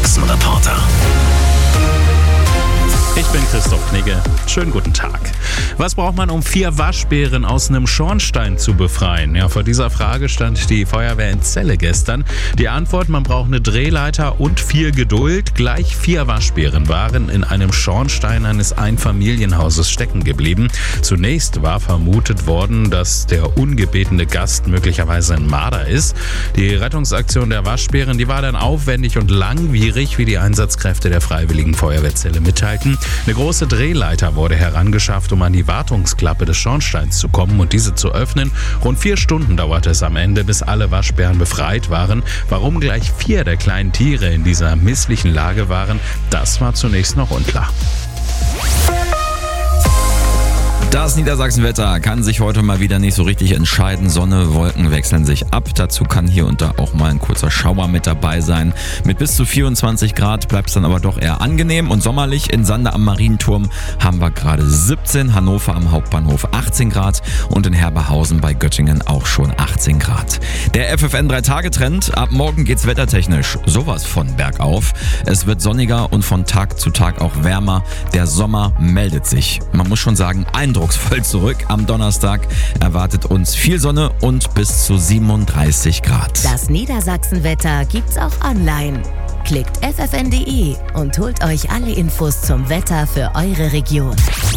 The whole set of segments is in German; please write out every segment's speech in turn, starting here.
Sachsen-Reporter. Ich bin Christoph Knigge. Schönen guten Tag. Was braucht man, um 4 Waschbären aus einem Schornstein zu befreien? Ja, vor dieser Frage stand die Feuerwehr in Celle gestern. Die Antwort: Man braucht eine Drehleiter und viel Geduld. Gleich 4 Waschbären waren in einem Schornstein eines Einfamilienhauses stecken geblieben. Zunächst war vermutet worden, dass der ungebetene Gast möglicherweise ein Marder ist. Die Rettungsaktion der Waschbären, die war dann aufwendig und langwierig, wie die Einsatzkräfte der Freiwilligen Feuerwehr Celle mitteilten. Eine große Drehleiter wurde herangeschafft, um an die Wartungsklappe des Schornsteins zu kommen und diese zu öffnen. Rund 4 Stunden dauerte es am Ende, bis alle Waschbären befreit waren. Warum gleich 4 der kleinen Tiere in dieser misslichen Lage waren, das war zunächst noch unklar. Das Niedersachsenwetter kann sich heute mal wieder nicht so richtig entscheiden. Sonne, Wolken wechseln sich ab. Dazu kann hier und da auch mal ein kurzer Schauer mit dabei sein. Mit bis zu 24 Grad bleibt es dann aber doch eher angenehm und sommerlich. In Sande am Marienturm haben wir gerade 17, Hannover am Hauptbahnhof 18 Grad und in Herberhausen bei Göttingen auch schon 18 Grad. Der FFN 3-Tage-Trend. Ab morgen geht's wettertechnisch sowas von bergauf. Es wird sonniger und von Tag zu Tag auch wärmer. Der Sommer meldet sich. Man muss schon sagen, eindrucksvoll zurück. Am Donnerstag erwartet uns viel Sonne und bis zu 37 Grad. Das Niedersachsenwetter gibt's auch online. Klickt ffn.de und holt euch alle Infos zum Wetter für eure Region.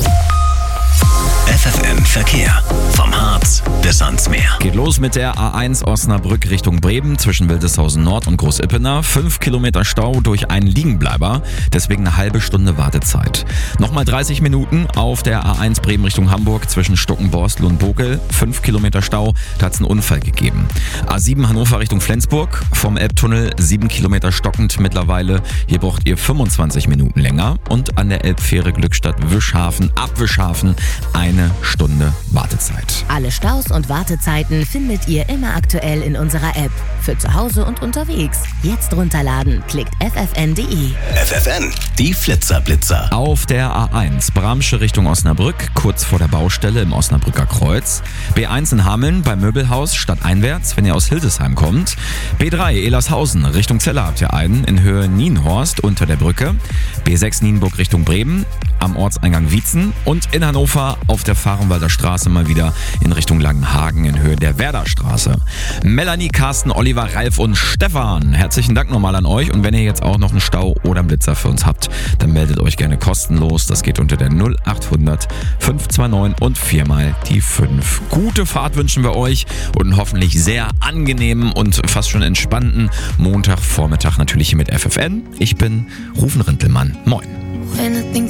FFN Verkehr. Vom Harz bis ans Meer. Geht los mit der A1 Osnabrück Richtung Bremen zwischen Wildeshausen Nord und Großippener. 5 Kilometer Stau durch einen Liegenbleiber, deswegen eine halbe Stunde Wartezeit. Nochmal 30 Minuten auf der A1 Bremen Richtung Hamburg zwischen Stuckenborstel und Bokel. 5 Kilometer Stau, da hat es einen Unfall gegeben. A7 Hannover Richtung Flensburg, vom Elbtunnel 7 Kilometer stockend mittlerweile. Hier braucht ihr 25 Minuten länger. Und an der Elbfähre Glückstadt-Wischhafen ab Wischhafen eine Stunde Wartezeit. Alle Staus und Wartezeiten findet ihr immer aktuell in unserer App. Für zu Hause und unterwegs. Jetzt runterladen. Klickt ffn.de. FFN, die Flitzer-Blitzer. Auf der A1 Bramsche Richtung Osnabrück, kurz vor der Baustelle im Osnabrücker Kreuz. B1 in Hameln beim Möbelhaus stadteinwärts, wenn ihr aus Hildesheim kommt. B3 Elershausen Richtung Celle habt ihr einen in Höhe Nienhorst unter der Brücke. B6 Nienburg Richtung Bremen am Ortseingang Wietzen und in Hannover auf der Fahrenwalder Straße mal wieder in Richtung Langenhagen in Höhe der Werderstraße. Melanie, Carsten, Oliver, Ralf und Stefan, herzlichen Dank nochmal an euch. Und wenn ihr jetzt auch noch einen Stau oder einen Blitzer für uns habt, dann meldet euch gerne kostenlos. Das geht unter der 0800 529 und 4 mal die 5. Gute Fahrt wünschen wir euch und einen hoffentlich sehr angenehmen und fast schon entspannten Montagvormittag natürlich hier mit FFN. Ich bin Rufen Rintelmann. Moin.